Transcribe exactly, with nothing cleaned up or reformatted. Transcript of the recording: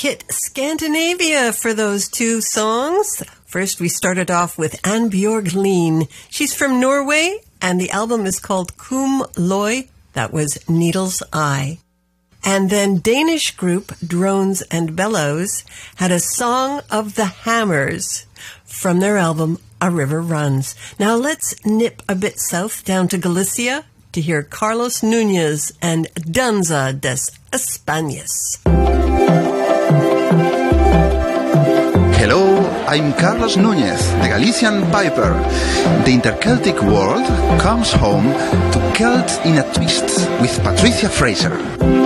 hit Scandinavia for those two songs. First, we started off with Annbjørg Line. She's from Norway, and the album is called Kum Loy. That was Needle's Eye. And then Danish group Drones and Bellows had a Song of the Hammers from their album A River Runs. Now let's nip a bit south down to Galicia to hear Carlos Núñez and Danza des Españas. Hello, I'm Carlos Núñez, the Galician Piper. The interceltic world comes home to Celt in a Twist with Patricia Fraser.